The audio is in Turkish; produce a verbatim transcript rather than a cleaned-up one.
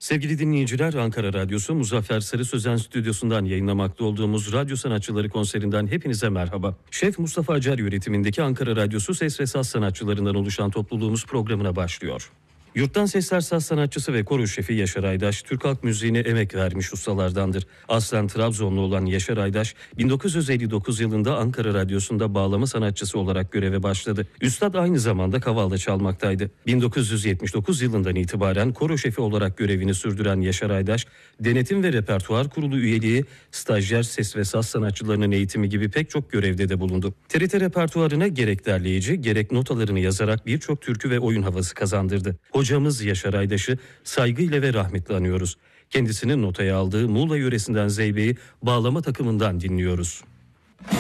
Sevgili dinleyiciler, Ankara Radyosu Muzaffer Sarı Sözen stüdyosundan yayınlamakta olduğumuz Radyo Sanatçıları konserinden hepinize merhaba. Şef Mustafa Acar yönetimindeki Ankara Radyosu ses ve saz sanatçılarından oluşan topluluğumuz programına başlıyor. Yurttan Sesler Saz sanatçısı ve koro şefi Yaşar Aydaş, Türk halk müziğine emek vermiş ustalardandır. Aslen Trabzonlu olan Yaşar Aydaş, bin dokuz yüz elli dokuz yılında Ankara Radyosu'nda bağlama sanatçısı olarak göreve başladı. Üstad aynı zamanda kavalda çalmaktaydı. bin dokuz yüz yetmiş dokuz yılından itibaren koro şefi olarak görevini sürdüren Yaşar Aydaş, Denetim ve Repertuar Kurulu üyeliği, stajyer ses ve saz sanatçılarının eğitimi gibi pek çok görevde de bulundu. T R T repertuarına gerek derleyici, gerek notalarını yazarak birçok türkü ve oyun havası kazandırdı. Hocamız Yaşar Aydaş'ı saygıyla ve rahmetle anıyoruz. Kendisinin notaya aldığı Muğla yöresinden Zeybe'yi bağlama takımından dinliyoruz.